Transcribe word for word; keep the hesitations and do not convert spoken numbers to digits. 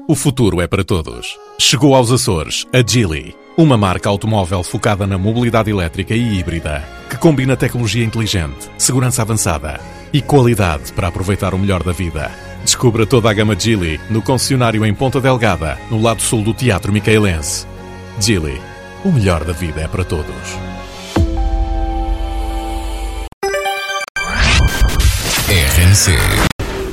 O futuro é para todos. Chegou aos Açores a Geely, uma marca automóvel focada na mobilidade elétrica e híbrida, que combina tecnologia inteligente, segurança avançada e qualidade para aproveitar o melhor da vida. Descubra toda a gama Geely no concessionário em Ponta Delgada, no lado sul do Teatro Micaelense. Geely, o melhor da vida é para todos. R N C